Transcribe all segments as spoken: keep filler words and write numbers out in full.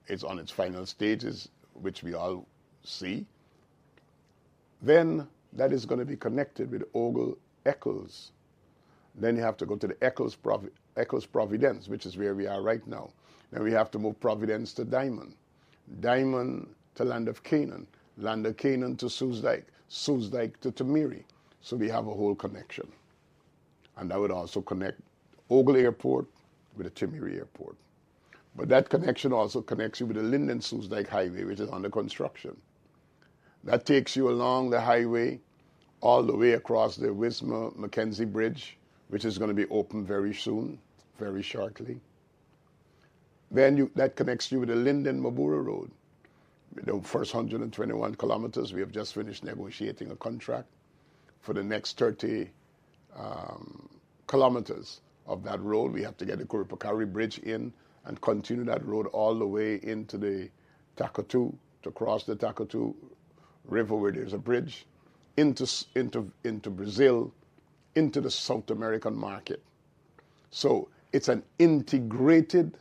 it's on its final stages, which we all see. Then that is going to be connected with Ogle Eccles. Then you have to go to the Eccles, Provi- Eccles Providence, which is where we are right now. Then we have to move Providence to Diamond. Diamond to Land of Canaan. Land of Canaan to Suzdike. Suzdike to Tamiri. So we have a whole connection. And that would also connect Ogle Airport with the Tamiri Airport. But that connection also connects you with the Linden-Suzdike Highway, which is under construction. That takes you along the highway all the way across the Wismar-Mackenzie Bridge, which is going to be open very soon, very shortly. Then you, that connects you with the Linden-Mabura Road. The first one hundred twenty-one kilometers, we have just finished negotiating a contract for the next thirty um, kilometers of that road. We have to get the Kurupakari Bridge in and continue that road all the way into the Takatu, to cross the Takatu River where there's a bridge, into, into, into Brazil, into the South American market. So it's an integrated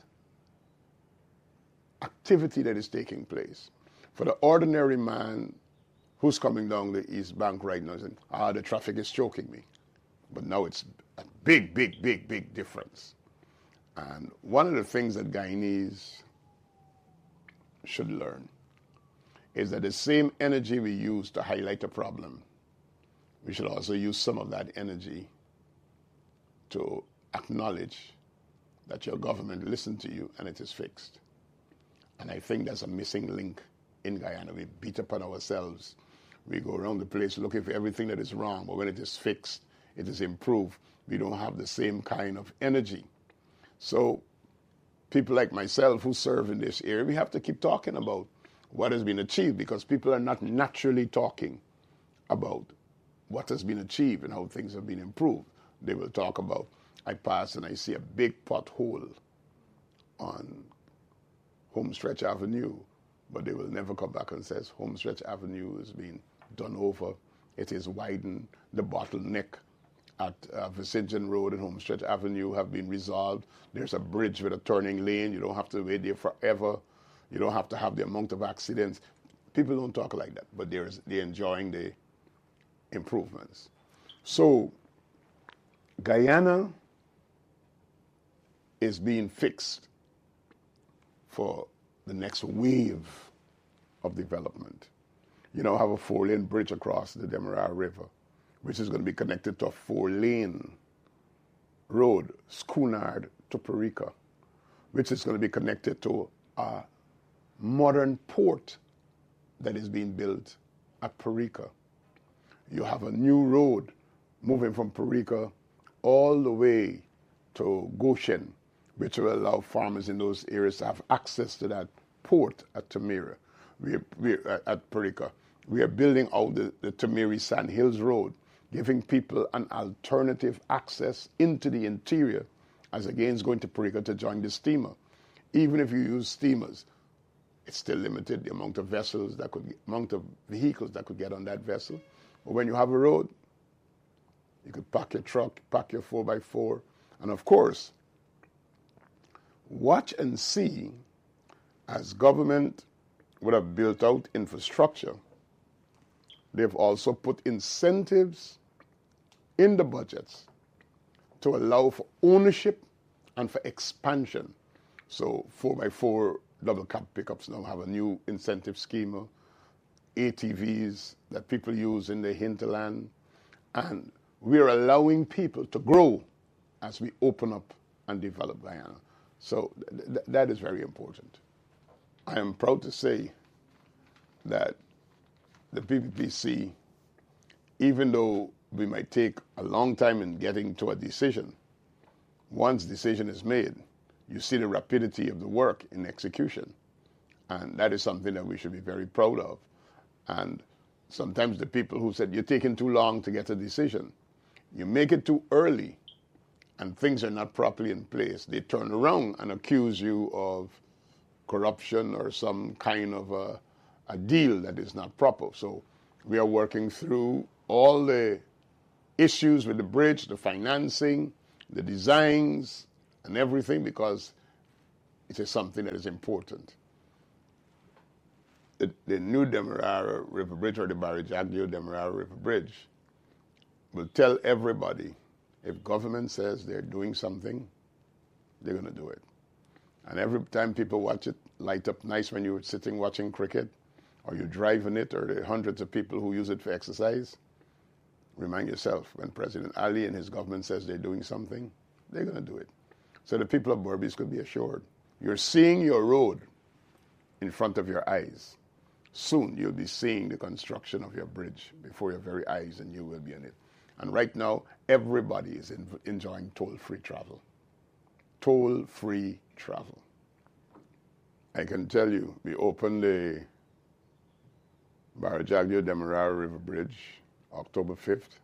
activity that is taking place. For the ordinary man who's coming down the East Bank right now saying, ah, the traffic is choking me. But now it's a big, big, big, big difference. And one of the things that Guyanese should learn is that the same energy we use to highlight a problem, we should also use some of that energy to acknowledge that your government listened to you and it is fixed. And I think that's a missing link in Guyana. We beat upon ourselves. We go around the place looking for everything that is wrong, but when it is fixed, it is improved. We don't have the same kind of energy. So people like myself who serve in this area, we have to keep talking about what has been achieved, because people are not naturally talking about what has been achieved and how things have been improved. They will talk about, I pass and I see a big pothole on Homestretch Avenue, but they will never come back and say Homestretch Avenue is being done over. It is widened. The bottleneck at uh, Vicinton Road and Homestretch Avenue have been resolved. There's a bridge with a turning lane. You don't have to wait there forever. You don't have to have the amount of accidents. People don't talk like that, but there's, they're enjoying the improvements. So Guyana is being fixed for the next wave of development. You now have a four-lane bridge across the Demerara River, which is going to be connected to a four-lane road, Schoonard to Parika, which is going to be connected to a modern port that is being built at Parika. You have a new road moving from Parika all the way to Goshen, which will allow farmers in those areas to have access to that port at Tamira, we are, we are, at Parika. We are building out the, the Tamiri Sand Hills Road, giving people an alternative access into the interior as against going to Parika to join the steamer. Even if you use steamers, it's still limited, the amount of vessels that could, amount of vehicles that could get on that vessel. But when you have a road, you could pack your truck, pack your four by four, and of course, watch and see as government would have built out infrastructure. They've also put incentives in the budgets to allow for ownership and for expansion. So four by four double cab pickups now have a new incentive scheme, A T Vs that people use in the hinterland, and we're allowing people to grow as we open up and develop Guyana. So th- th- that is very important. I am proud to say that the P P P C, even though we might take a long time in getting to a decision, once decision is made, you see the rapidity of the work in execution. And that is something that we should be very proud of. And sometimes the people who said, you're taking too long to get a decision, you make it too early and things are not properly in place, they turn around and accuse you of corruption or some kind of a, a deal that is not proper. So we are working through all the issues with the bridge, the financing, the designs, and everything, because it is something that is important. the, the new Demerara River Bridge, or the Barajagio Demerara River Bridge, will tell everybody if government says they're doing something, they're going to do it. And every time people watch it, light up nice when you're sitting watching cricket, or you're driving it, or the hundreds of people who use it for exercise, remind yourself, when President Ali and his government says they're doing something, they're going to do it. So the people of Berbice could be assured. You're seeing your road in front of your eyes. Soon you'll be seeing the construction of your bridge before your very eyes, and you will be in it. And right now, everybody is in, enjoying toll-free travel. Toll-free travel. I can tell you, we opened the Barajagio Demerara River Bridge October fifth.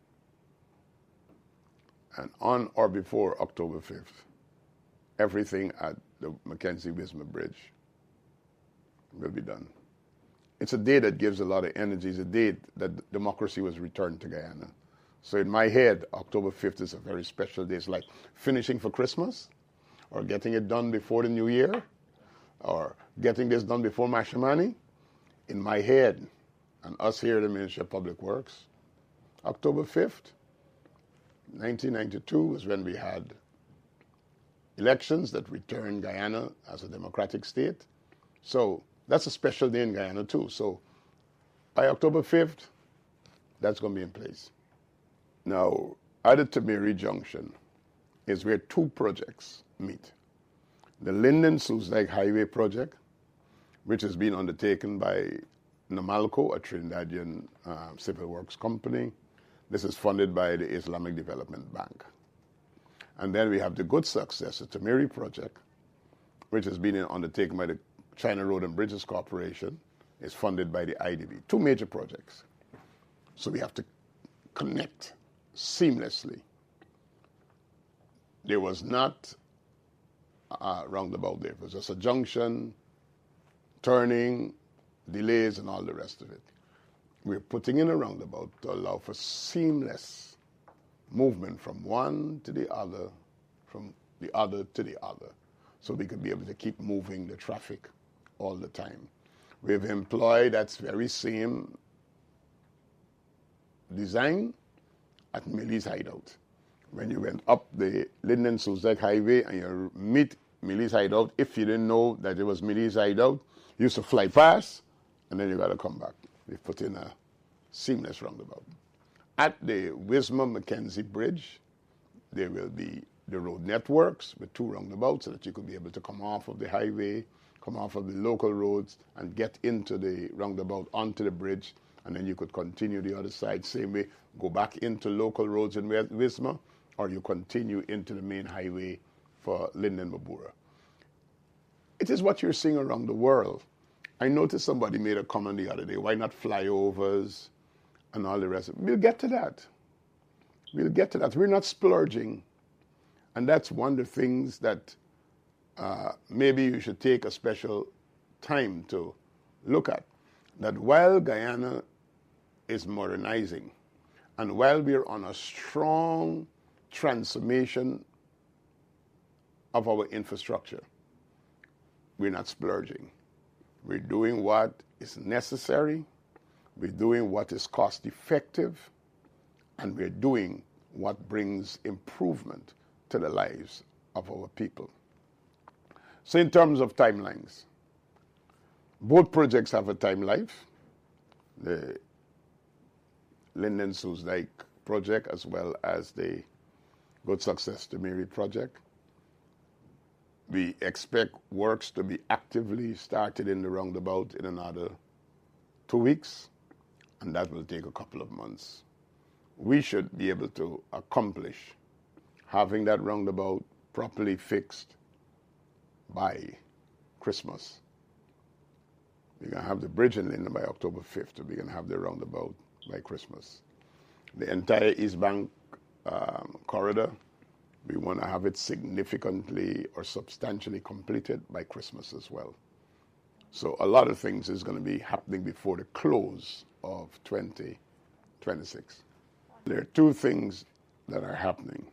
And on or before October fifth, everything at the Mackenzie-Wisma Bridge will be done. It's a day that gives a lot of energy. It's a day that democracy was returned to Guyana. So in my head, October fifth is a very special day. It's like finishing for Christmas, or getting it done before the New Year, or getting this done before Mashimani. In my head, and us here at the Ministry of Public Works, October fifth, nineteen ninety-two was when we had elections that returned Guyana as a democratic state. So that's a special day in Guyana too. So by October fifth, that's going to be in place. Now, added to Mary Junction is where two projects meet. The Linden-Soesdijk Highway project, which has been undertaken by Namalco, a Trinidadian uh, civil works company. This is funded by the Islamic Development Bank. And then we have the good successor, Tamiri project, which has been undertaken by the China Road and Bridges Corporation. It's funded by the I D B. Two major projects. So we have to connect seamlessly. There was not a roundabout there. It was just a junction, turning, delays, and all the rest of it. We're putting in a roundabout to allow for seamless movement from one to the other, from the other to the other, so we could be able to keep moving the traffic all the time. We've employed that very same design at Millie's Hideout. When you went up the Linden-Soesdijk Highway and you meet Millie's Hideout, if you didn't know that it was Millie's Hideout, you used to fly past, and then you got to come back. We put in a seamless roundabout. At the Wisma-Mackenzie Bridge, there will be the road networks with two roundabouts so that you could be able to come off of the highway, come off of the local roads, and get into the roundabout onto the bridge, and then you could continue the other side, same way, go back into local roads in Wisma, or you continue into the main highway for Linden-Mabura. It is what you're seeing around the world. I noticed somebody made a comment the other day, why not flyovers and all the rest of it? We'll get to that. We'll get to that. We're not splurging. And that's one of the things that uh, maybe you should take a special time to look at. That while Guyana is modernizing, and while we're on a strong transformation of our infrastructure, we're not splurging. We're doing what is necessary, we're doing what is cost effective, and we're doing what brings improvement to the lives of our people. So in terms of timelines, both projects have a time life. The Linden-Soesdijk project as well as the Good Success to Mary project. We expect works to be actively started in the roundabout in another two weeks, and that will take a couple of months. We should be able to accomplish having that roundabout properly fixed by Christmas. We're going to have the bridge in Linden by October fifth, we're going to have the roundabout by Christmas. The entire East Bank um, corridor, we want to have it significantly or substantially completed by Christmas as well. So a lot of things is going to be happening before the close of twenty twenty-six. There are two things that are happening.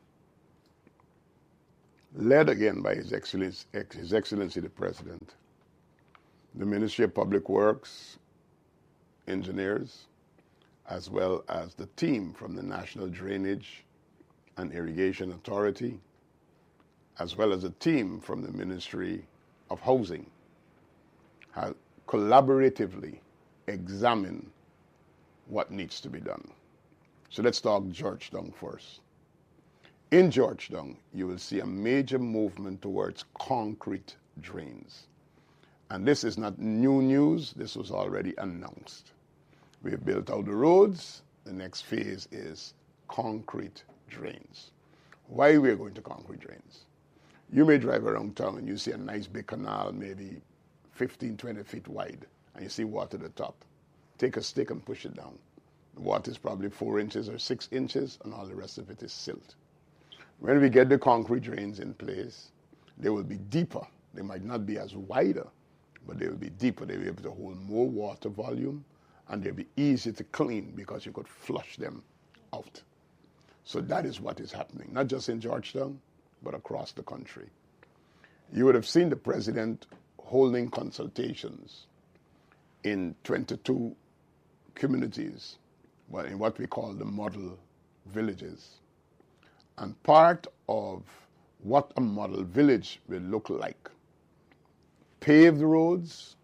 Led again by His Excellency, His Excellency the President, the Ministry of Public Works engineers, as well as the team from the National Drainage and Irrigation Authority, as well as a team from the Ministry of Housing, have collaboratively examined what needs to be done. So let's talk Georgetown first. In Georgetown, you will see a major movement towards concrete drains. And this is not new news, this was already announced. We have built out the roads, the next phase is concrete drains. Why we are going to concrete drains? You may drive around town and you see a nice big canal, maybe fifteen, twenty feet wide, and you see water at the top. Take a stick and push it down. The water is probably four inches or six inches, and all the rest of it is silt. When we get the concrete drains in place, they will be deeper. They might not be as wider, but they will be deeper. They will be able to hold more water volume, and they'll be easier to clean because you could flush them out. So that is what is happening, not just in Georgetown, but across the country. You would have seen the president holding consultations in twenty-two communities, well, in what we call the model villages. And part of what a model village will look like: paved roads,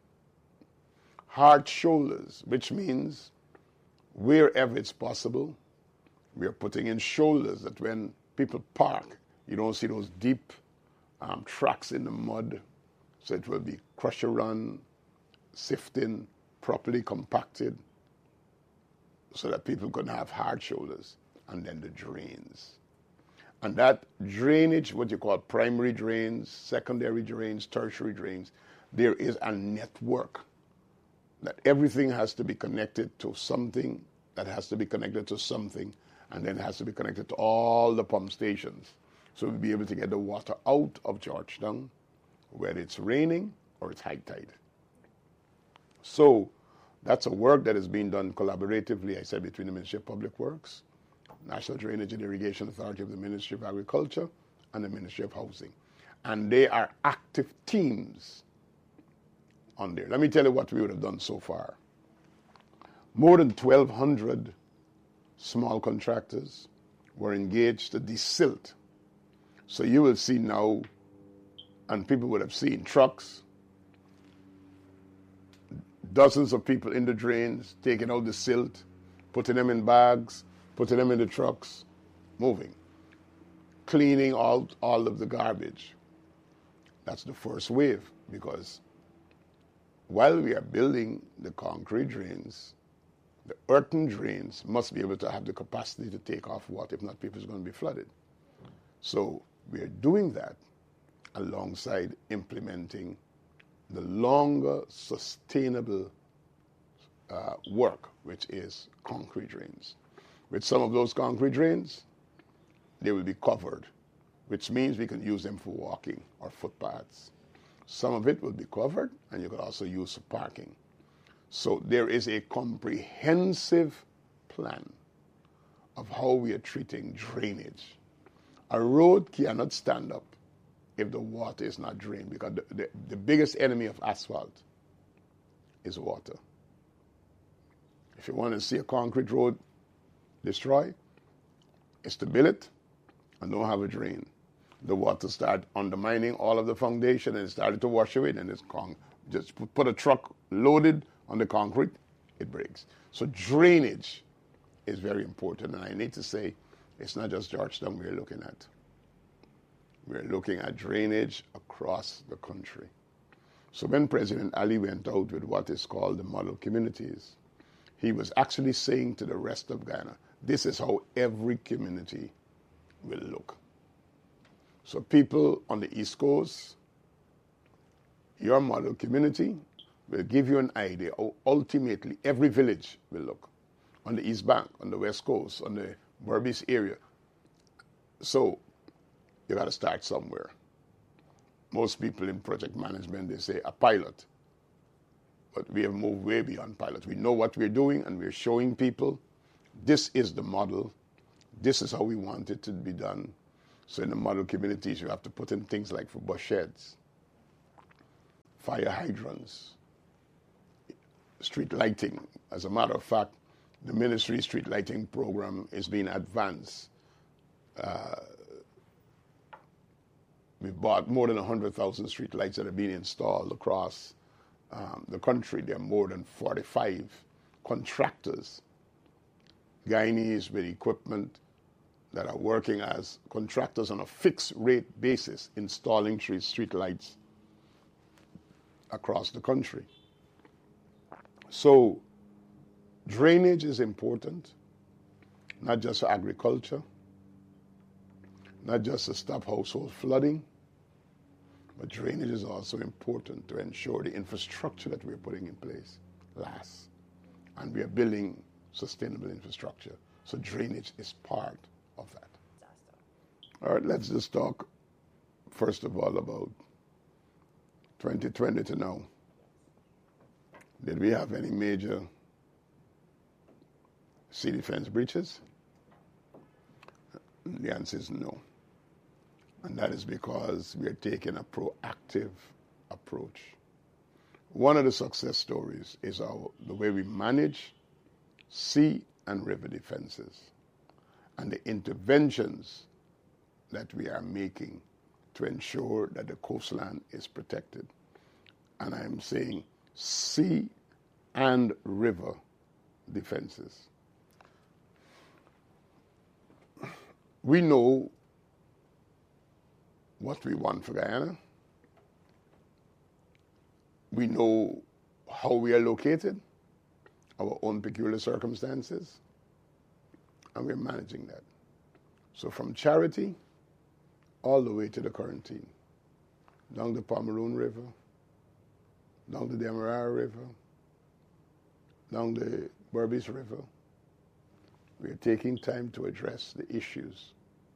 hard shoulders, which means wherever it's possible, we are putting in shoulders that when people park, you don't see those deep um, tracks in the mud. So it will be crusher run, sifting, properly compacted, so that people can have hard shoulders. And then the drains. And that drainage, what you call primary drains, secondary drains, tertiary drains, there is a network that everything has to be connected to something, that has to be connected to something, and then has to be connected to all the pump stations. So we'll be able to get the water out of Georgetown, whether it's raining or it's high tide. So that's a work that is being done collaboratively, I said, between the Ministry of Public Works, National Drainage and Irrigation Authority of the Ministry of Agriculture, and the Ministry of Housing. And they are active teams on there. Let me tell you what we would have done so far. More than twelve hundred small contractors were engaged to desilt. So you will see now, and people would have seen, trucks, dozens of people in the drains, taking out the silt, putting them in bags, putting them in the trucks, moving, cleaning out all of the garbage. That's the first wave, because while we are building the concrete drains, the earthen drains must be able to have the capacity to take off water. If not, people are going to be flooded. So we are doing that alongside implementing the longer sustainable uh, work, which is concrete drains. With some of those concrete drains, they will be covered, which means we can use them for walking or footpaths. Some of it will be covered, and you can also use for parking. So there is a comprehensive plan of how we are treating drainage. A road cannot stand up if the water is not drained, because the, the, the biggest enemy of asphalt is water. If you want to see a concrete road destroy, is to build it and don't have a drain. The water start undermining all of the foundation and it started to wash away, and it's con- just put a truck loaded on the concrete, it breaks. So drainage is very important, and I need to say it's not just Georgetown we're looking at. We're looking at drainage across the country. So when President Ali went out with what is called the model communities, he was actually saying to the rest of Guyana, this is how every community will look. So people on the East Coast, your model community will give you an idea how ultimately every village will look. On the East Bank, on the West Coast, on the Berbice area. So you got to start somewhere. Most people in project management, they say a pilot. But we have moved way beyond pilot. We know what we're doing, and we're showing people this is the model. This is how we want it to be done. So in the model communities, you have to put in things like for bus sheds, fire hydrants, street lighting. As a matter of fact, the ministry street lighting program is being advanced. Uh, we've bought more than one hundred thousand street lights that are being installed across um, the country. There are more than forty-five contractors, Guyanese with equipment, that are working as contractors on a fixed rate basis, installing street, street lights across the country. So drainage is important, not just for agriculture, not just to stop household flooding, but drainage is also important to ensure the infrastructure that we're putting in place lasts. And we are building sustainable infrastructure. So drainage is part of that. All right, let's just talk, first of all, about twenty twenty to now. Did we have any major sea defense breaches? The answer is no. And that is because we are taking a proactive approach. One of the success stories is our, the way we manage sea and river defenses and the interventions that we are making to ensure that the coastline is protected. And I'm saying sea and river defenses. We know what we want for Guyana. We know how we are located, our own peculiar circumstances, and we're managing that. So from Charity all the way to the Corentyne, down the Pomeroon River, down the Demerara River, down the Berbice River, we are taking time to address the issues.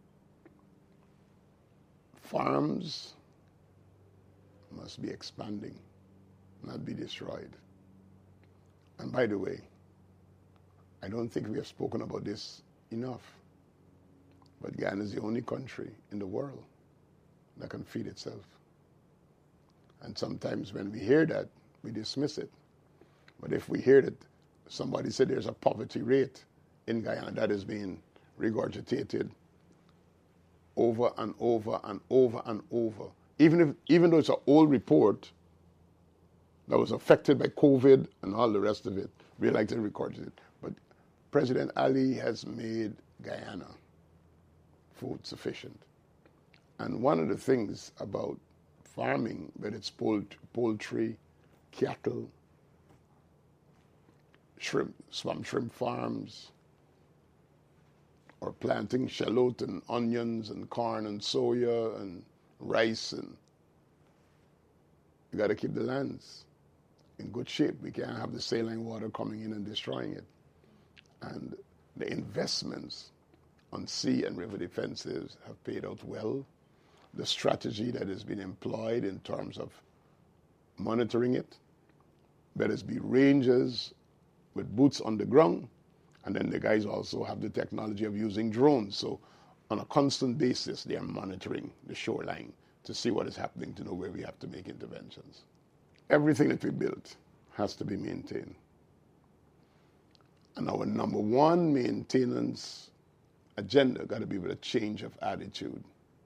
Farms must be expanding, not be destroyed. And by the way, I don't think we have spoken about this enough, but Guyana is the only country in the world that can feed itself. And sometimes when we hear that, we dismiss it. But if we hear that somebody said there's a poverty rate in Guyana, that is being regurgitated over and over and over and over. Even if, even though it's an old report that was affected by COVID and all the rest of it, we like to record it. But President Ali has made Guyana food sufficient. And one of the things about farming, whether it's poultry, cattle, shrimp, swamp shrimp farms, or planting shallot and onions and corn and soya and rice, and you got to keep the lands in good shape. We can't have the saline water coming in and destroying it. And the investments on sea and river defenses have paid out well. The strategy that has been employed in terms of monitoring it, whether it be rangers with boots on the ground, and then the guys also have the technology of using drones. So on a constant basis, they are monitoring the shoreline to see what is happening, to know where we have to make interventions. Everything that we built has to be maintained. And our number one maintenance agenda got to be with a change of attitude.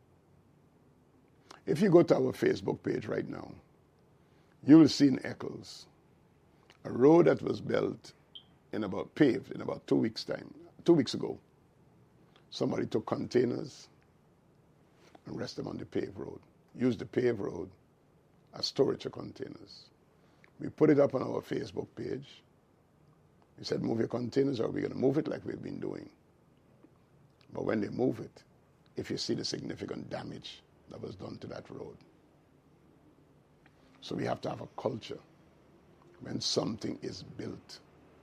If you go to our Facebook page right now, you will see in Eccles a road that was built in about paved in about two weeks' time. Two weeks ago, somebody took containers and rested them on the paved road. Used the paved road as storage of containers. We put it up on our Facebook page. We said, move your containers, or we're going to move it like we've been doing. But when they move it, if you see the significant damage that was done to that road. So we have to have a culture when something is built.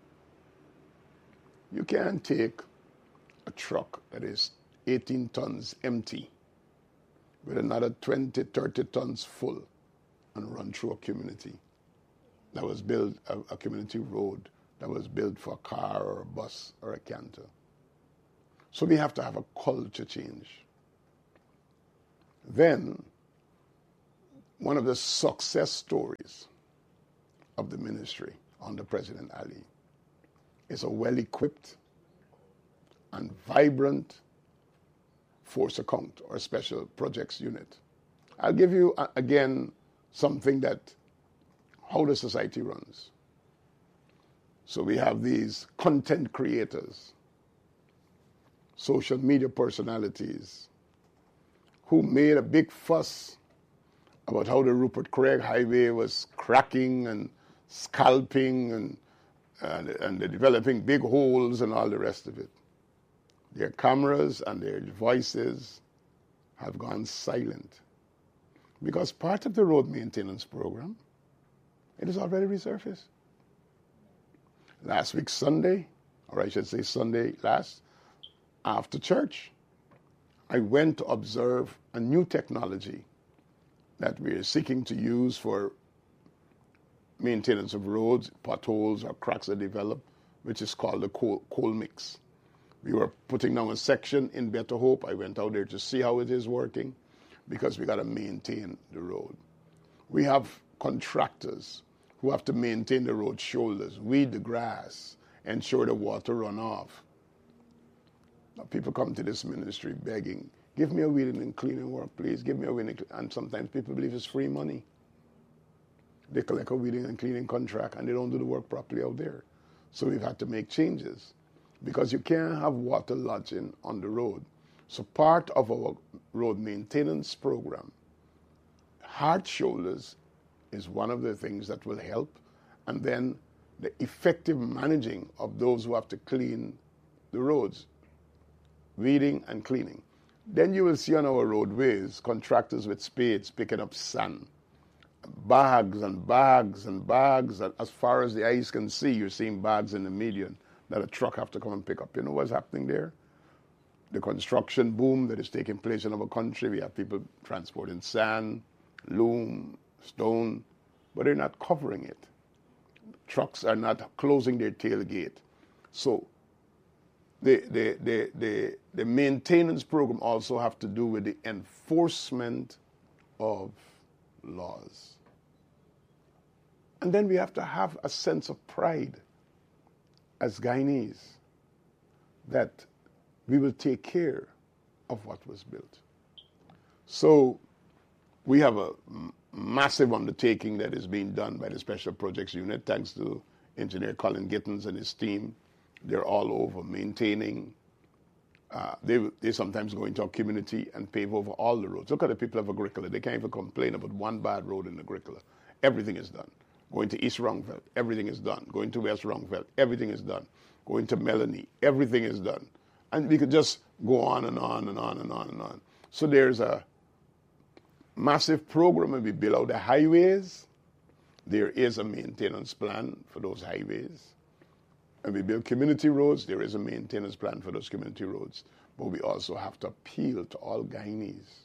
You can't take a truck that is eighteen tons empty with another twenty, thirty tons full and run through a community that was built, a, a community road that was built for a car or a bus or a canter. So we have to have a culture change. Then one of the success stories of the ministry under President Ali is a well-equipped and vibrant force account or special projects unit. I'll give you, uh, again, something that, how the society runs. So we have these content creators, social media personalities, who made a big fuss about how the Rupert Craig Highway was cracking and scalping and, and, and they're developing big holes and all the rest of it. Their cameras and their voices have gone silent because part of the road maintenance program, it is already resurfaced. Last week Sunday, or I should say Sunday last, after church, I went to observe a new technology that we are seeking to use for maintenance of roads, potholes, or cracks that develop, which is called the coal, coal mix. We were putting down a section in Better Hope. I went out there to see how it is working because we got to maintain the road. We have contractors who have to maintain the road shoulders, weed the grass, ensure the water run off. Now, people come to this ministry begging, give me a weeding and cleaning work, please. Give me a weeding. And sometimes people believe it's free money. They collect a weeding and cleaning contract and they don't do the work properly out there. So we've had to make changes because you can't have water lodging on the road. So part of our road maintenance program, hard shoulders is one of the things that will help. And then the effective managing of those who have to clean the roads, weeding and cleaning. Then you will see on our roadways contractors with spades picking up sand, bags and bags and bags. And as far as the eyes can see, you're seeing bags in the median that a truck have to come and pick up. You know what's happening there? The construction boom that is taking place in our country. We have people transporting sand, loam, stone, but they're not covering it. Trucks are not closing their tailgate. So the, the, the, the, the maintenance program also have to do with the enforcement of laws. And then we have to have a sense of pride as Guyanese that we will take care of what was built. So we have a m- massive undertaking that is being done by the Special Projects Unit, thanks to Engineer Colin Gittins and his team. They're all over maintaining. Uh, they, they sometimes go into our community and pave over all the roads. Look at the people of Agricola. They can't even complain about one bad road in Agricola. Everything is done. Going to East Wrongveld, everything is done. Going to West Wrongveld, everything is done. Going to Melanie, everything is done. And we could just go on and on and on and on and on. So there's a massive program when we build out the highways. There is a maintenance plan for those highways. When we build community roads, there is a maintenance plan for those community roads. But we also have to appeal to all Guyanese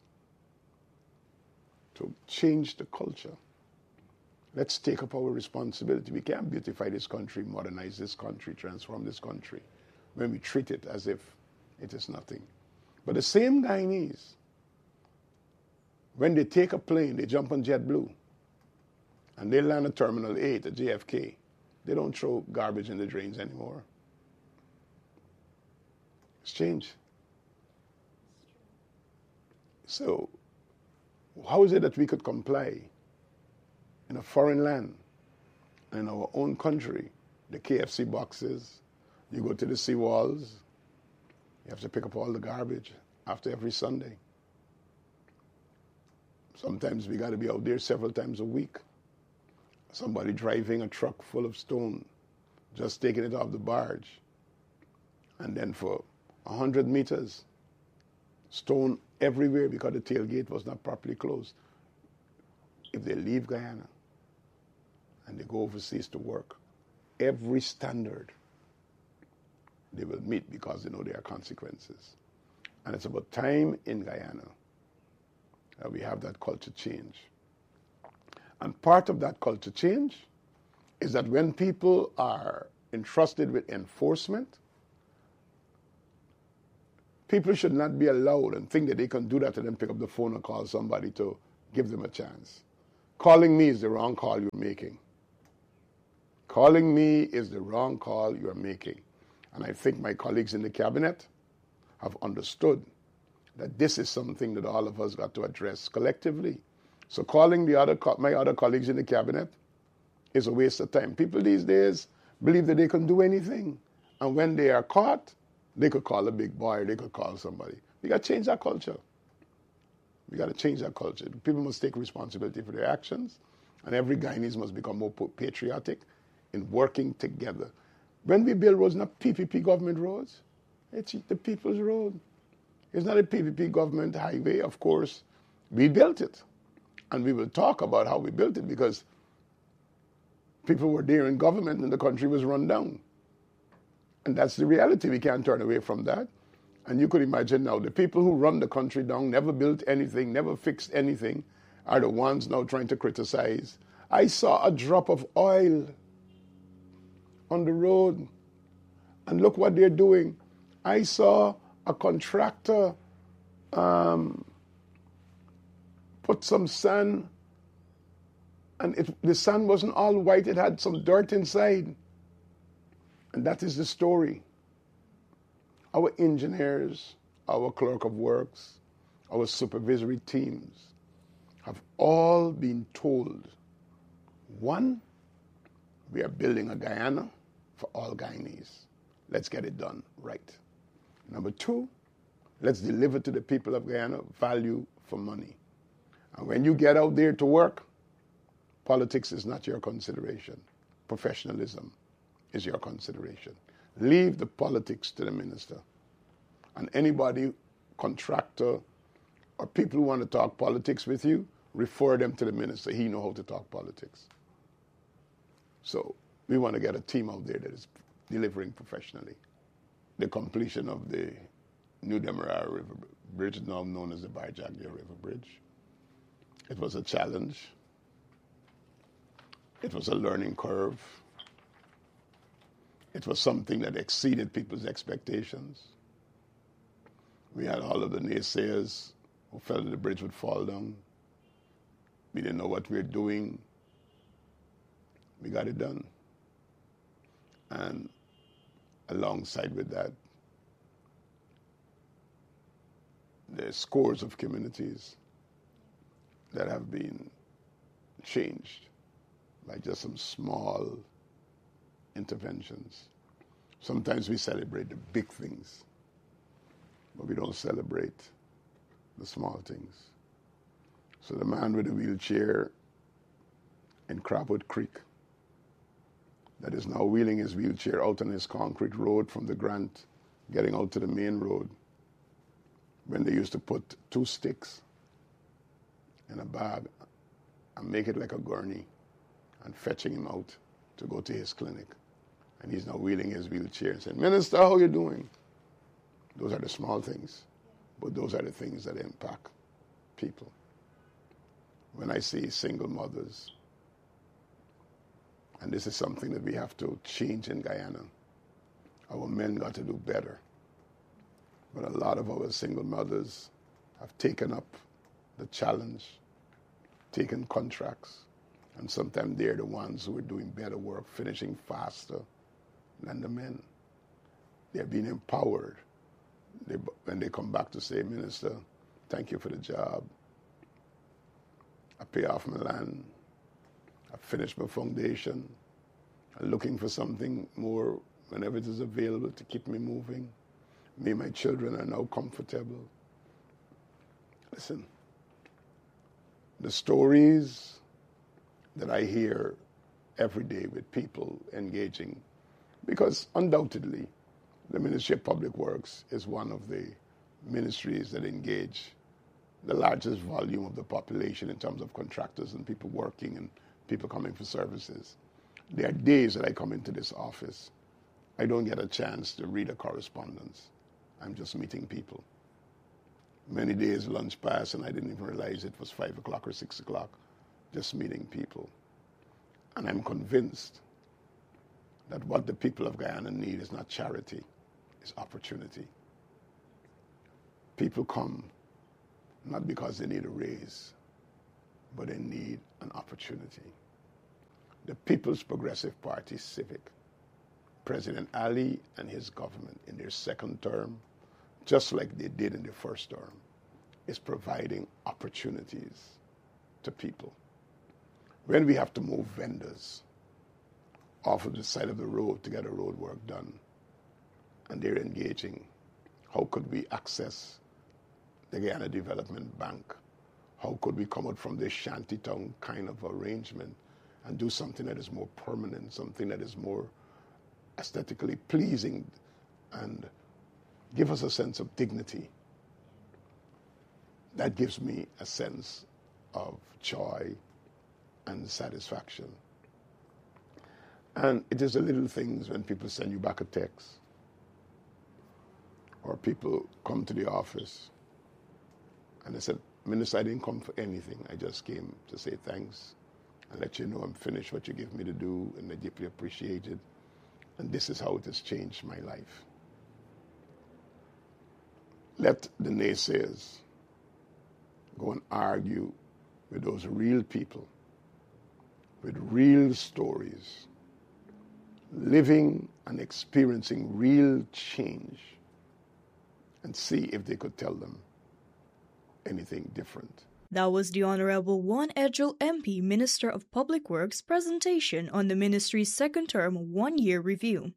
to change the culture. Let's take up our responsibility. We can't beautify this country, modernize this country, transform this country when we treat it as if it is nothing. But the same Guyanese, when they take a plane, they jump on JetBlue, and they land at Terminal eight at J F K, they don't throw garbage in the drains anymore. It's changed. So how is it that we could comply in a foreign land and in our own country, the K F C boxes, you go to the seawalls, you have to pick up all the garbage after every Sunday. Sometimes we got to be out there several times a week. Somebody driving a truck full of stone, just taking it off the barge. And then for one hundred meters, stone everywhere because the tailgate was not properly closed. If they leave Guyana and they go overseas to work, every standard they will meet because they know there are consequences. And it's about time in Guyana that we have that culture change. And part of that culture change is that when people are entrusted with enforcement, people should not be allowed and think that they can do that and then pick up the phone and call somebody to give them a chance. Calling me is the wrong call you're making. Calling me is the wrong call you're making. And I think my colleagues in the cabinet have understood that this is something that all of us got to address collectively. So calling the other co- my other colleagues in the cabinet is a waste of time. People these days believe that they can do anything. And when they are caught, they could call a big boy, or they could call somebody. We got to change that culture. We got to change that culture. People must take responsibility for their actions, and every Guyanese must become more patriotic in working together. When we build roads, not P P P government roads, it's the people's road. It's not a P P P government highway, of course. We built it, and we will talk about how we built it because people were there in government and the country was run down. And that's the reality. We can't turn away from that. And you could imagine now, the people who run the country down, never built anything, never fixed anything, are the ones now trying to criticize. I saw a drop of oil on the road, and look what they're doing. I saw a contractor um, put some sand, and it, the sand wasn't all white, it had some dirt inside. And that is the story. Our engineers, our clerk of works, our supervisory teams have all been told, one, we are building a Guyana for all Guyanese. Let's get it done right. Number two, let's deliver to the people of Guyana value for money. And when you get out there to work, politics is not your consideration. Professionalism is your consideration. Leave the politics to the minister. And anybody, contractor, or people who want to talk politics with you, refer them to the minister. He knows how to talk politics. So we want to get a team out there that is delivering professionally. The completion of the New Demerara River Bridge, now known as the Bar-Jagdeo River Bridge. It was a challenge. It was a learning curve. It was something that exceeded people's expectations. We had all of the naysayers who felt that the bridge would fall down. We didn't know what we were doing. We got it done. And alongside with that, there's scores of communities that have been changed by just some small interventions. Sometimes we celebrate the big things, but we don't celebrate the small things. So the man with the wheelchair in Crabwood Creek that is now wheeling his wheelchair out on his concrete road from the Grant, getting out to the main road, when they used to put two sticks in a bag and make it like a gurney and fetching him out to go to his clinic. And he's now wheeling his wheelchair and saying, "Minister, how are you doing?" Those are the small things, but those are the things that impact people. When I see single mothers, and this is something that we have to change in Guyana, our men got to do better. But a lot of our single mothers have taken up the challenge, taken contracts, and sometimes they're the ones who are doing better work, finishing faster than the men. They're being empowered. They, when they come back to say, "Minister, thank you for the job. I pay off my land. I finished my foundation. I'm looking for something more whenever it is available to keep me moving. Me and my children are now comfortable." Listen, the stories that I hear every day with people engaging, because undoubtedly the Ministry of Public Works is one of the ministries that engage the largest volume of the population in terms of contractors and people working and people coming for services. There are days that I come into this office, I don't get a chance to read a correspondence. I'm just meeting people. Many days lunch pass and I didn't even realize it was five o'clock or six o'clock, just meeting people. And I'm convinced that what the people of Guyana need is not charity, it's opportunity. People come not because they need a raise, but they need an opportunity. The People's Progressive Party Civic, President Ali and his government in their second term, just like they did in the first term, is providing opportunities to people. When we have to move vendors off of the side of the road to get a road work done, and they're engaging, how could we access the Guyana Development Bank? How could we come out from this shantytown kind of arrangement and do something that is more permanent, something that is more aesthetically pleasing and give us a sense of dignity? That gives me a sense of joy and satisfaction. And it is the little things when people send you back a text, or people come to the office and they said, Minister, I didn't come for anything. I just came to say thanks and let you know I'm finished what you give me to do, and I deeply appreciate it. And this is how it has changed my life. Let the naysayers go and argue with those real people, with real stories, living and experiencing real change, and see if they could tell them anything different. That was the Honorable Juan Edgell M P, Minister of Public Works, presentation on the ministry's second term one-year review.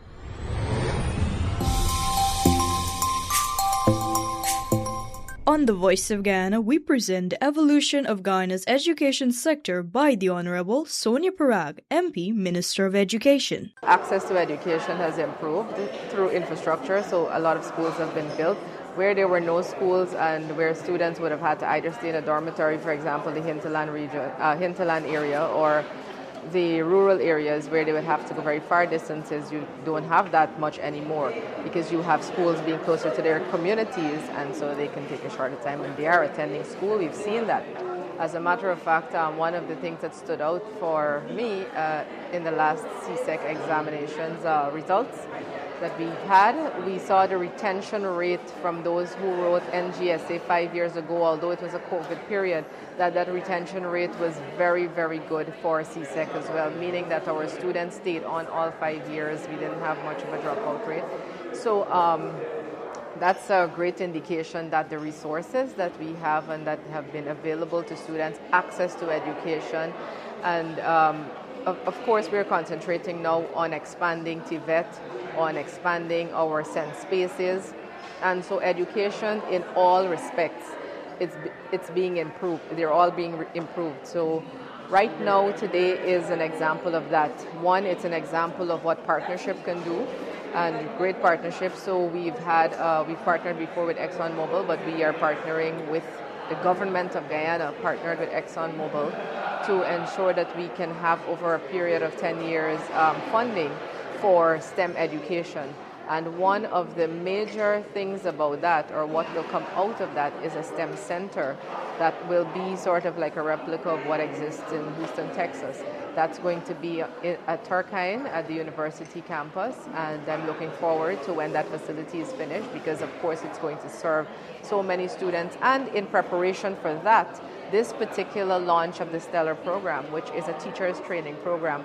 On The Voice of Guyana, we present the evolution of Guyana's education sector by the Honorable Sonia Parag, M P, Minister of Education. Access to education has improved through infrastructure, so a lot of schools have been built. Where there were no schools and where students would have had to either stay in a dormitory, for example, the hinterland region, uh, hinterland area, or the rural areas where they would have to go very far distances, you don't have that much anymore because you have schools being closer to their communities, and so they can take a shorter time when they are attending school. We've seen that. As a matter of fact, um, one of the things that stood out for me uh, in the last C S E C examinations uh, results that we had, we saw the retention rate from those who wrote N G S A five years ago, although it was a COVID period, that that retention rate was very, very good for C S E C as well, meaning that our students stayed on all five years. We didn't have much of a dropout rate. So um, that's a great indication that the resources that we have and that have been available to students, access to education, and um, of, of course we're concentrating now on expanding T V E T, on expanding our sense spaces, and so education in all respects, it's it's being improved. They're all being re- improved. So right now, today is an example of that. One, it's an example of what partnership can do, and great partnership. So we've had uh, we've partnered before with ExxonMobil, but we are partnering with the government of Guyana, partnered with ExxonMobil, to ensure that we can have over a period of ten years um, funding for STEM education. And one of the major things about that, or what will come out of that, is a STEM center that will be sort of like a replica of what exists in Houston, Texas. That's going to be at Turkine at the university campus, and I'm looking forward to when that facility is finished, because of course it's going to serve so many students. And in preparation for that, this particular launch of the Stellar program, which is a teacher's training program,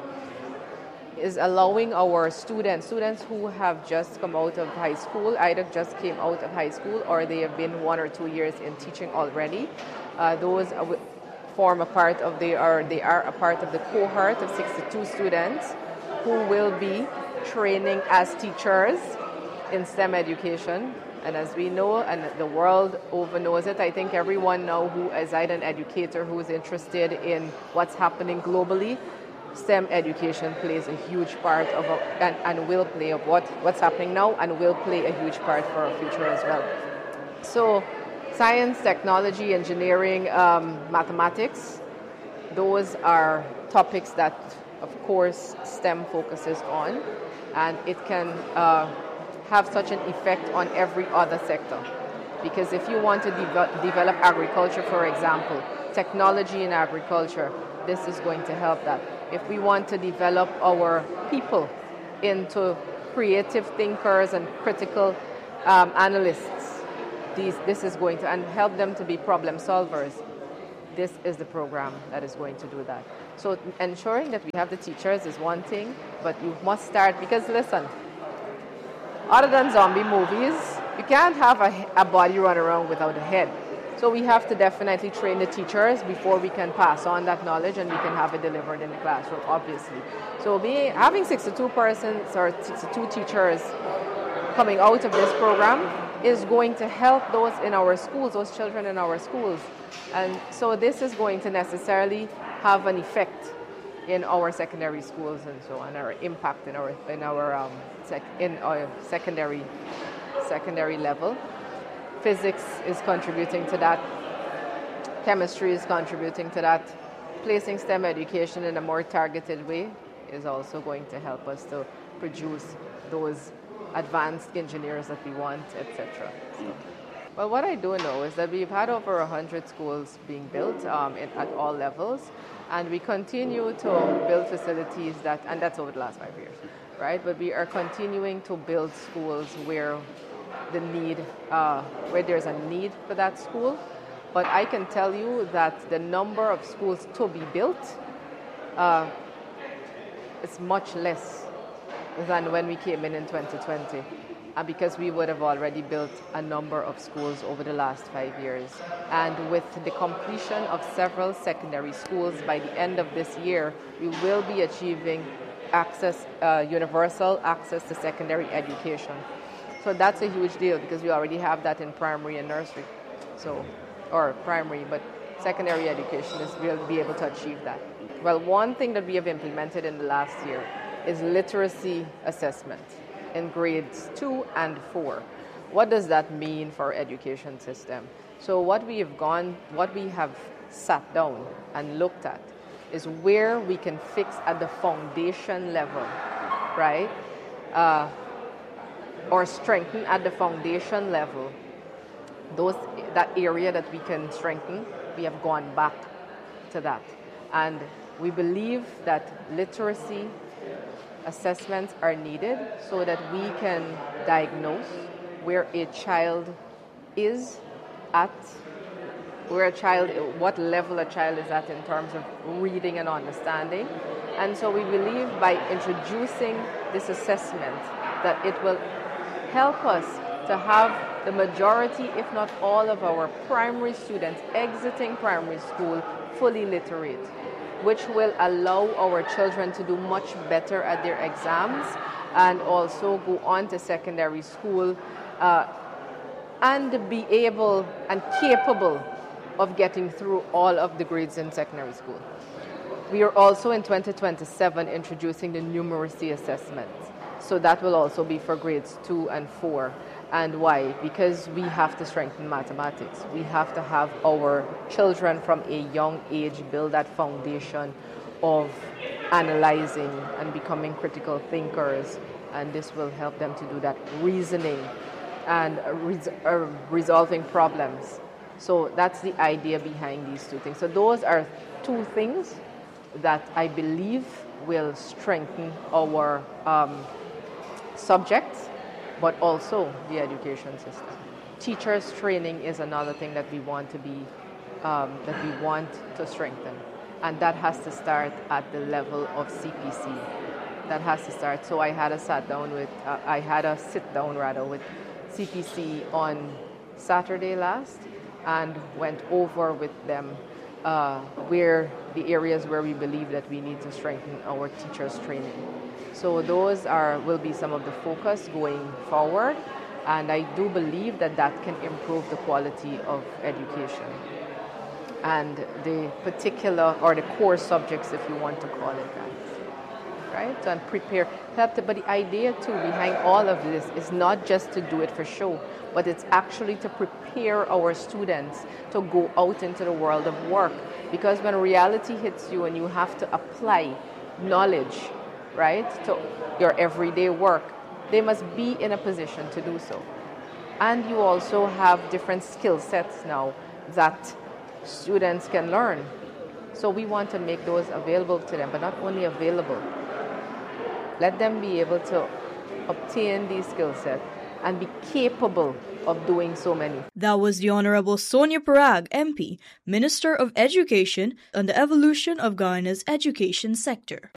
is allowing our students, students who have just come out of high school, either just came out of high school or they have been one or two years in teaching already. Uh, those form a part of, they are, they are a part of the cohort of sixty-two students who will be training as teachers in STEM education. And as we know, and the world over knows it, I think everyone now who is either an educator who is interested in what's happening globally, STEM education plays a huge part of, a, and, and will play of what, what's happening now, and will play a huge part for our future as well. So science, technology, engineering, um, mathematics, those are topics that, of course, STEM focuses on, and it can uh, have such an effect on every other sector. Because if you want to de- develop agriculture, for example, technology in agriculture, this is going to help that. If we want to develop our people into creative thinkers and critical um, analysts, these, this is going to, and help them to be problem solvers, this is the program that is going to do that. So ensuring that we have the teachers is one thing, but you must start, because listen, other than zombie movies, you can't have a, a body run around without a head. So we have to definitely train the teachers before we can pass on that knowledge and we can have it delivered in the classroom, obviously. So being, having sixty-two persons or sixty-two teachers coming out of this program is going to help those in our schools, those children in our schools. And so this is going to necessarily have an effect in our secondary schools and so on, or impact in our in our um, sec, in our secondary secondary level. Physics is contributing to that. Chemistry is contributing to that. Placing STEM education in a more targeted way is also going to help us to produce those advanced engineers that we want, et cetera. So, well, what I do know is that we've had over one hundred schools being built um, in, at all levels, and we continue to build facilities that, and that's over the last five years, right? But we are continuing to build schools where the need, uh, where there's a need for that school. But I can tell you that the number of schools to be built uh, is much less than when we came in in twenty twenty, and because we would have already built a number of schools over the last five years. And with the completion of several secondary schools by the end of this year, we will be achieving access, uh, universal access to secondary education. So that's a huge deal because we already have that in primary and nursery, so or primary, but secondary education is we'll be able to achieve that. Well, one thing that we have implemented in the last year is literacy assessment in grades two and four. What does that mean for our education system? So what we have gone, what we have sat down and looked at is where we can fix at the foundation level, right? Uh, or strengthen at the foundation level. Those, that area that we can strengthen, we have gone back to that. And we believe that literacy assessments are needed so that we can diagnose where a child is at, where a child, what level a child is at in terms of reading and understanding. And so we believe by introducing this assessment that it will help us to have the majority, if not all, of our primary students exiting primary school fully literate, which will allow our children to do much better at their exams and also go on to secondary school uh, and be able and capable of getting through all of the grades in secondary school. We are also in twenty twenty-seven introducing the numeracy assessment. So that will also be for grades two and four. And why? Because we have to strengthen mathematics. We have to have our children from a young age build that foundation of analyzing and becoming critical thinkers. And this will help them to do that reasoning and res- uh, resolving problems. So that's the idea behind these two things. So those are two things that I believe will strengthen our um, subjects, but also the education system. Teachers training is another thing that we want to be, um, that we want to strengthen. And that has to start at the level of C P C. That has to start. So I had a sat down with, uh, I had a sit down rather with C P C on Saturday last and went over with them uh, where the areas where we believe that we need to strengthen our teachers training. So those are will be some of the focus going forward, and I do believe that that can improve the quality of education and the particular or the core subjects, if you want to call it that, right? And prepare, help. To, but the idea too behind all of this is not just to do it for show, but it's actually to prepare our students to go out into the world of work. Because when reality hits you and you have to apply knowledge, right, to your everyday work, they must be in a position to do so. And you also have different skill sets now that students can learn. So we want to make those available to them, but not only available. Let them be able to obtain these skill sets and be capable of doing so many. That was the Honorable Sonia Parag, M P, Minister of Education, on the evolution of Guyana's education sector.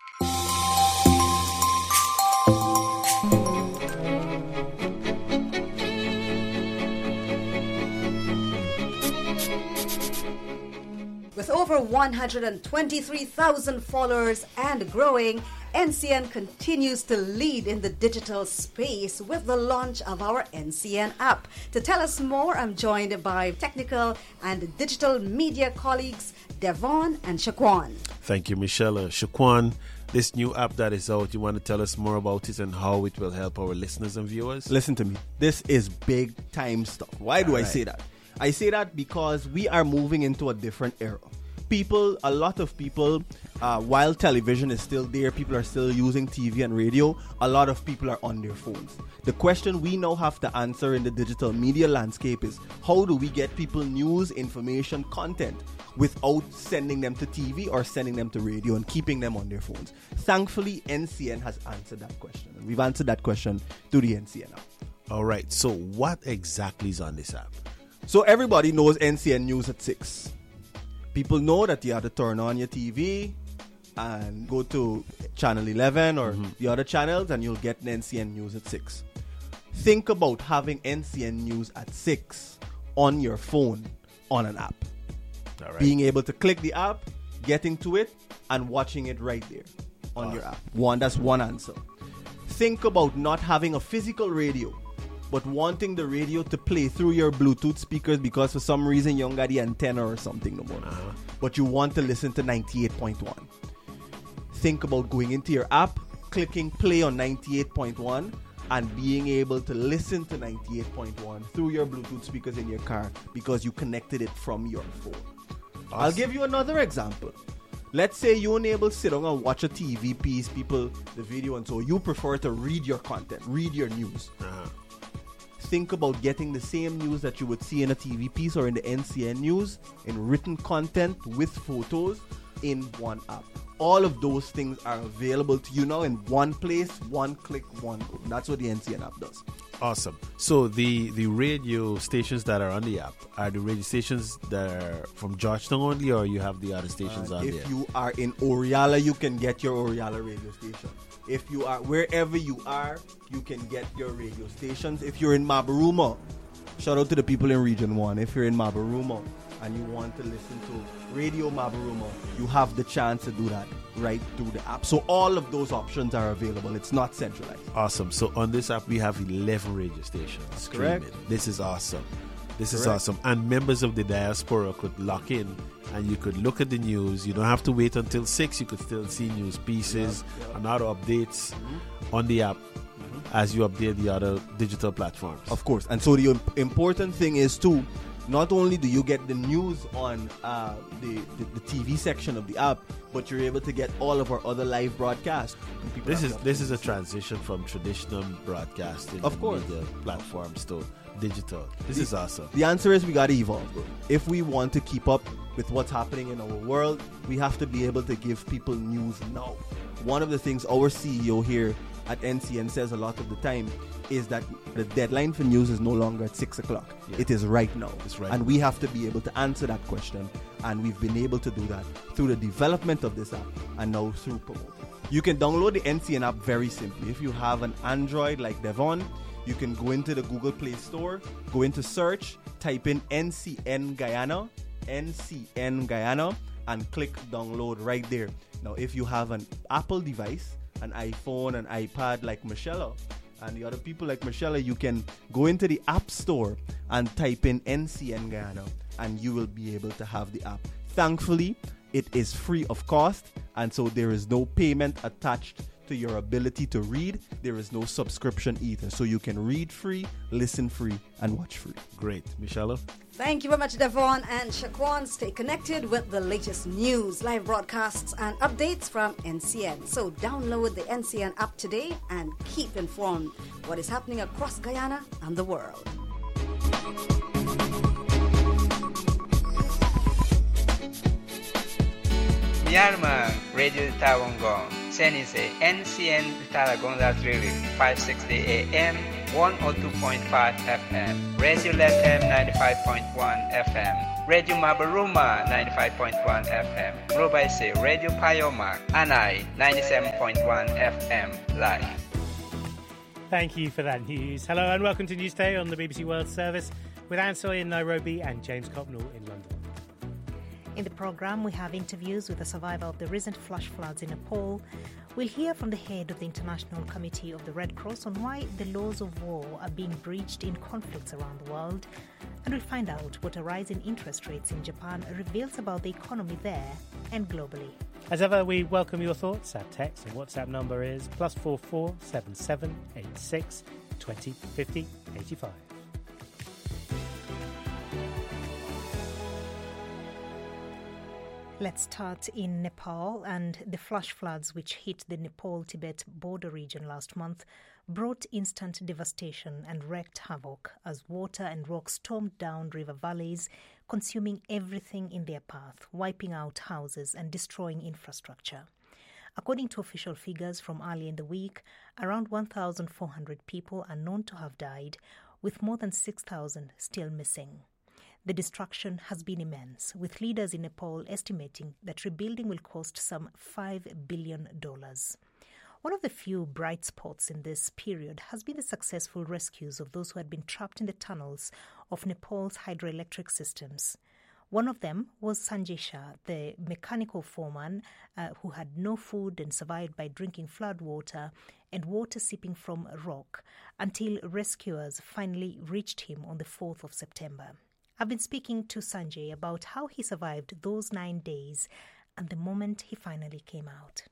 With over one hundred twenty-three thousand followers and growing, N C N continues to lead in the digital space with the launch of our N C N app. To tell us more, I'm joined by technical and digital media colleagues Devon and Shaquan. Thank you, Michelle. Uh, Shaquan, this new app that is out, you want to tell us more about it and how it will help our listeners and viewers? Listen to me. This is big time stuff. Why do All I right. say that? I say that because we are moving into a different era. People, a lot of people, uh, while television is still there, people are still using T V and radio, a lot of people are on their phones. The question we now have to answer in the digital media landscape is, how do we get people news, information, content without sending them to T V or sending them to radio and keeping them on their phones? Thankfully, N C N has answered that question. And we've answered that question through the N C N app. All right. So what exactly is on this app? So everybody knows N C N News at six. People know that you have to turn on your T V and go to channel eleven or mm-hmm. the other channels and you'll get N C N News at six. Think about having N C N News at six on your phone on an app. All right. Being able to click the app, getting to it, and watching it right there on Awesome. your app. One, that's one answer. Think about not having a physical radio, but wanting the radio to play through your Bluetooth speakers because for some reason you don't got the antenna or something no more. Uh-huh. But you want to listen to ninety-eight point one. Think about going into your app, clicking play on ninety-eight point one, and being able to listen to ninety-eight point one through your Bluetooth speakers in your car because you connected it from your phone. Awesome. I'll give you another example. Let's say you're unable to sit down and watch a T V piece, people, the video, and so you prefer to read your content, read your news. Uh-huh. Think about getting the same news that you would see in a T V piece or in the N C N News in written content with photos in one app. All of those things are available to you now in one place, one click, one go. That's what the N C N app does. Awesome. So the, the radio stations that are on the app, are the radio stations that are from Georgetown only, or you have the other stations Uh, on if there? you are in Oriala, you can get your Oriala radio station. If you are wherever you are, you can get your radio stations. If you're in Mabaruma, shout out to the people in Region one. If you're in Mabaruma and you want to listen to Radio Mabaruma, you have the chance to do that right through the app. So all of those options are available. It's not centralized. Awesome. So on this app, we have eleven radio stations. That's streaming. correct. This is awesome. This is Correct. awesome. And members of the diaspora could lock in and you could look at the news. You don't have to wait until six. You could still see news pieces Yeah, yeah. and other updates Mm-hmm. on the app mm-hmm. as you update the other digital platforms. Of course. And so the imp- important thing is too, not only do you get the news on uh, the, the, the T V section of the app, but you're able to get all of our other live broadcasts. This have is the this is a transition from traditional broadcasting Of and course. media platforms to digital. This The- is awesome. The answer is we got to evolve, bro. If we want to keep up with what's happening in our world, we have to be able to give people news now. One of the things our C E O here at N C N says a lot of the time is that the deadline for news is no longer at six o'clock. Yeah. It is right now. It's right and now. we have to be able to answer that question. And we've been able to do that through the development of this app and now through promoting. You can download the N C N app very simply. If you have an Android like Devon, you can go into the Google Play Store, go into search, type in N C N Guyana, N C N Guyana, and click download right there. Now, if you have an Apple device, an iPhone, an iPad like Michelle, and the other people like Michelle, you can go into the App Store and type in N C N Guyana, and you will be able to have the app. Thankfully, it is free of cost, and so there is no payment attached to your ability to read. There is no subscription either. So you can read free, listen free, and watch free. Great. Michelle? Thank you very much, Devon and Shaquan. Stay connected with the latest news, live broadcasts, and updates from N C N. So download the N C N app today and keep informed what is happening across Guyana and the world. Myanmar Radio Tawangong, Senise N C N Talagonda Trili, five sixty A M one oh two point five F M, Radio Lethem ninety-five point one F M, Radio Mabaruma ninety-five point one F M, Robaise Radio Payoma, Anai ninety-seven point one F M live. Thank you for that news. Hello and welcome to Newsday on the B B C World Service with Anne Soy in Nairobi and James Copnall in London. In the programme, we have interviews with the survivor of the recent flash floods in Nepal. We'll hear from the head of the International Committee of the Red Cross on why the laws of war are being breached in conflicts around the world. And we'll find out what a rise in interest rates in Japan reveals about the economy there and globally. As ever, we welcome your thoughts. Our text and WhatsApp number is plus four four seven seven eight six twenty fifty eighty five. Let's start in Nepal, and the flash floods which hit the Nepal-Tibet border region last month brought instant devastation and wreaked havoc as water and rock stormed down river valleys, consuming everything in their path, wiping out houses and destroying infrastructure. According to official figures from early in the week, around one thousand four hundred people are known to have died, with more than six thousand still missing. The destruction has been immense, with leaders in Nepal estimating that rebuilding will cost some five billion dollars. One of the few bright spots in this period has been the successful rescues of those who had been trapped in the tunnels of Nepal's hydroelectric systems. One of them was Sanjay Shah, the mechanical foreman uh, who had no food and survived by drinking flood water and water seeping from a rock until rescuers finally reached him on the fourth of September. I've been speaking to Sanjay about how he survived those nine days and the moment he finally came out.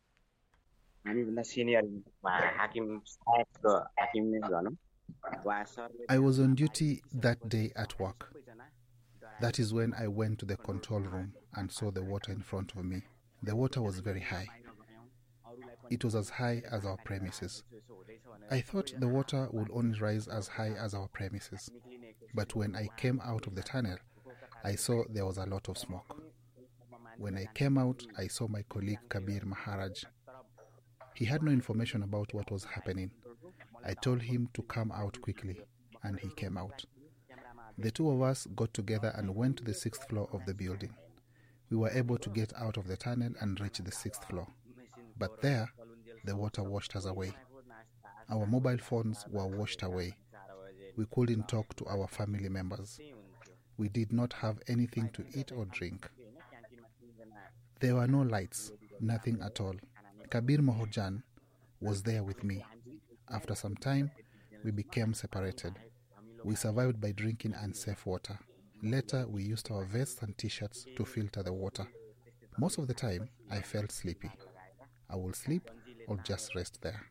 I was on duty that day at work. That is when I went to the control room and saw the water in front of me. The water was very high. It was as high as our premises. I thought the water would only rise as high as our premises. But when I came out of the tunnel, I saw there was a lot of smoke. When I came out, I saw my colleague Kabir Maharaj. He had no information about what was happening. I told him to come out quickly, and he came out. The two of us got together and went to the sixth floor of the building. We were able to get out of the tunnel and reach the sixth floor. But there, the water washed us away. Our mobile phones were washed away. We couldn't talk to our family members. We did not have anything to eat or drink. There were no lights, nothing at all. Kabir Maharaj was there with me. After some time, we became separated. We survived by drinking unsafe water. Later, we used our vests and t-shirts to filter the water. Most of the time, I felt sleepy. I will sleep or just rest there.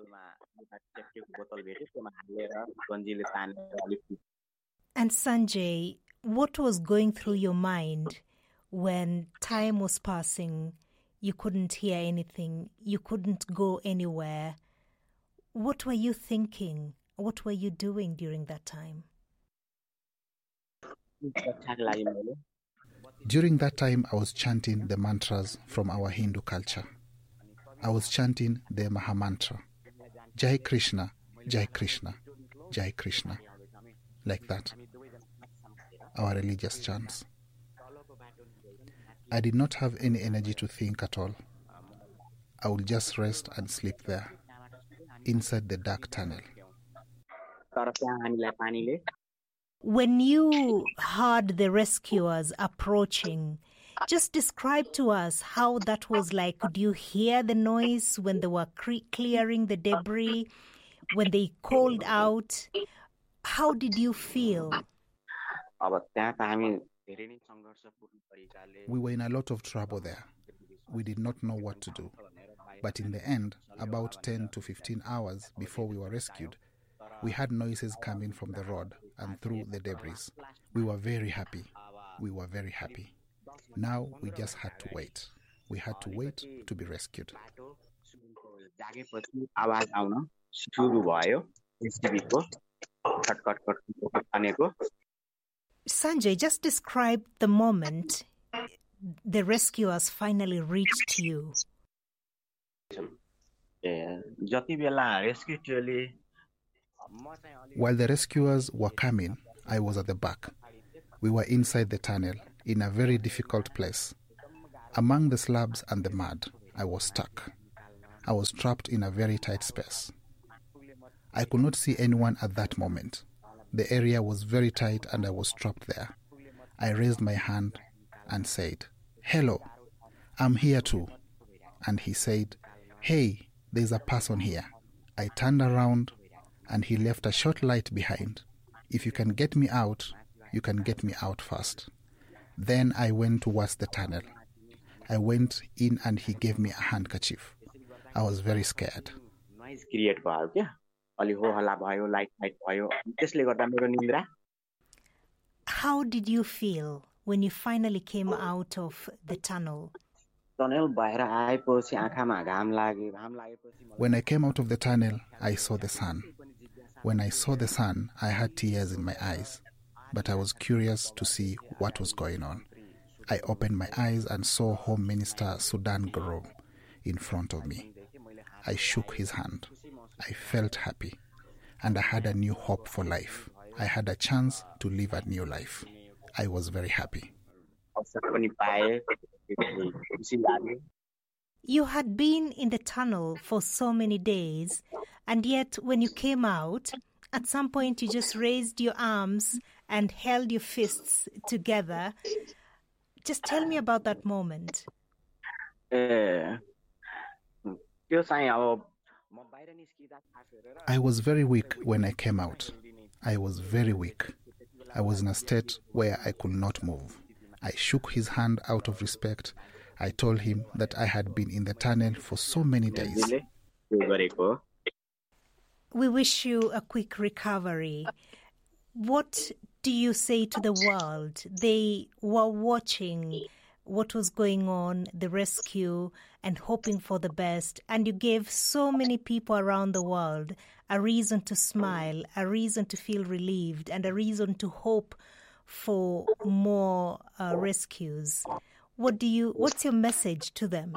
And Sanjay, what was going through your mind when time was passing, you couldn't hear anything, you couldn't go anywhere? What were you thinking? What were you doing during that time? During that time, I was chanting the mantras from our Hindu culture. I was chanting the Mahamantra. Jai Krishna, Jai Krishna, Jai Krishna. Like that. Our religious chants. I did not have any energy to think at all. I would just rest and sleep there, inside the dark tunnel. When you heard the rescuers approaching, just describe to us how that was like. Could you hear the noise when they were cre- clearing the debris, when they called out? How did you feel? We were in a lot of trouble there. We did not know what to do. But in the end, about ten to fifteen hours before we were rescued, we had noises coming from the road and through the debris. We were very happy. We were very happy. Now we just had to wait. We had to wait to be rescued. Sanjay, just describe the moment the rescuers finally reached you. While the rescuers were coming, I was at the back. We were inside the tunnel, in a very difficult place. Among the slabs and the mud, I was stuck. I was trapped in a very tight space. I could not see anyone at that moment. The area was very tight and I was trapped there. I raised my hand and said, "Hello, I'm here too." And he said, "Hey, there's a person here." I turned around and he left a short light behind. "If you can get me out, you can get me out fast." Then I went towards the tunnel. I went in and he gave me a handkerchief. I was very scared. How did you feel when you finally came out of the tunnel? When I came out of the tunnel, I saw the sun. When I saw the sun, I had tears in my eyes, but I was curious to see what was going on. I opened my eyes and saw Home Minister Sudan Garo in front of me. I shook his hand. I felt happy, and I had a new hope for life. I had a chance to live a new life. I was very happy. You had been in the tunnel for so many days, and yet when you came out, at some point you just raised your arms and held your fists together. Just tell me about that moment. I was very weak when I came out. I was very weak. I was in a state where I could not move. I shook his hand out of respect. I told him that I had been in the tunnel for so many days. We wish you a quick recovery. What do you say to the world? They were watching what was going on, the rescue, and hoping for the best. And you gave so many people around the world a reason to smile, a reason to feel relieved, and a reason to hope for more uh, rescues. What do you? What's your message to them?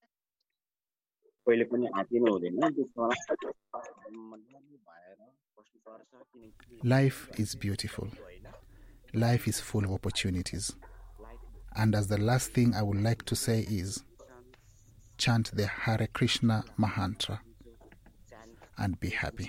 Life is beautiful. Life is full of opportunities. And as the last thing I would like to say is, chant the Hare Krishna Mahantra and be happy.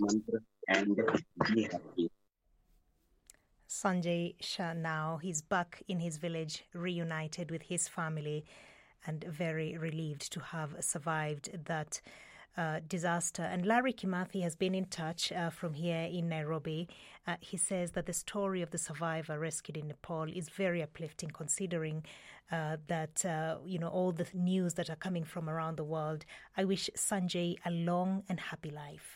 Sanjay Shah now, he's back in his village, reunited with his family, and very relieved to have survived that uh, disaster. And Larry Kimathi has been in touch uh, from here in Nairobi. Uh, he says that the story of the survivor rescued in Nepal is very uplifting, considering uh, that, uh, you know, all the news that are coming from around the world. I wish Sanjay a long and happy life.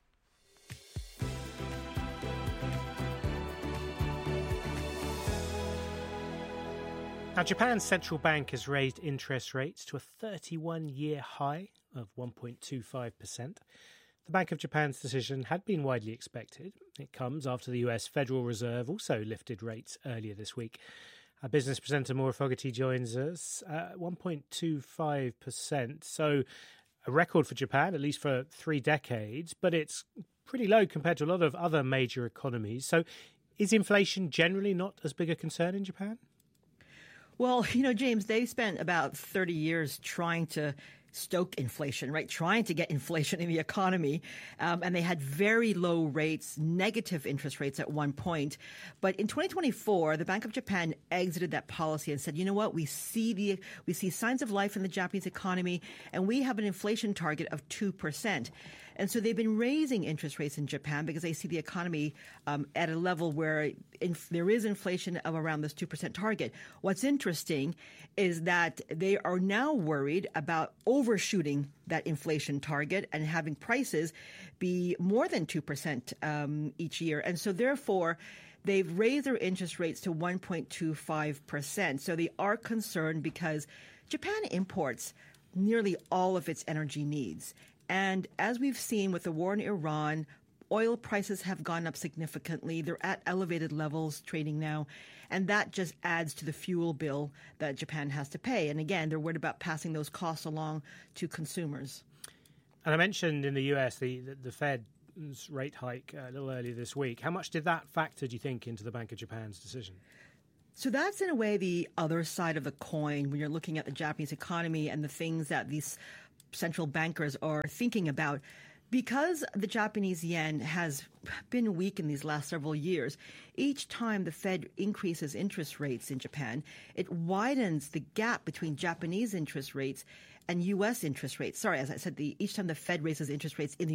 Now, Japan's central bank has raised interest rates to a thirty-one-year high of one point two five percent. The Bank of Japan's decision had been widely expected. It comes after the U S Federal Reserve also lifted rates earlier this week. Our business presenter Maura Fogarty joins us at one point two five percent. So a record for Japan, at least for three decades, but it's pretty low compared to a lot of other major economies. So is inflation generally not as big a concern in Japan? Well, you know, James, they spent about thirty years trying to stoke inflation, right? Trying to get inflation in the economy. Um, and they had very low rates, negative interest rates at one point. But in twenty twenty-four, the Bank of Japan exited that policy and said, you know what, we see the we see signs of life in the Japanese economy, and we have an inflation target of two percent. And so they've been raising interest rates in Japan because they see the economy um, at a level where inf- there is inflation of around this two percent target. What's interesting is that they are now worried about overshooting that inflation target and having prices be more than two percent um, each year. And so therefore, they've raised their interest rates to one point two five percent. So they are concerned because Japan imports nearly all of its energy needs. And as we've seen with the war in Iran, oil prices have gone up significantly. They're at elevated levels trading now. And that just adds to the fuel bill that Japan has to pay. And again, they're worried about passing those costs along to consumers. And I mentioned in the U S, the, the, the Fed Japan's rate hike uh, a little earlier this week. How much did that factor, do you think, into the Bank of Japan's decision? So that's in a way the other side of the coin when you're looking at the Japanese economy and the things that these central bankers are thinking about. Because the Japanese yen has been weak in these last several years, each time the Fed increases interest rates in Japan, it widens the gap between Japanese interest rates and U S interest rates. Sorry, as I said, the, each time the Fed raises interest rates in the